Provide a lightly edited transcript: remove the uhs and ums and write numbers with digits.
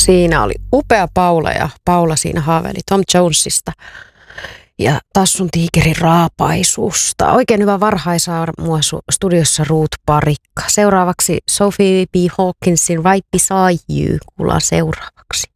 Siinä oli upea Paula ja Paula siinä haaveili Tom Jonesista ja Tassun tiikerin raapaisusta. Oikein hyvä varhaisaamua studiossa Ruth Parikka. Seuraavaksi Sophie B. Hawkinsin Right Beside You kuullaan seuraavaksi.